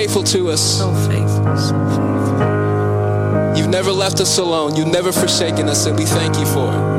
faithful to us. So faithful, so faithful. You've never left us alone. You've never forsaken us, and we thank you for it.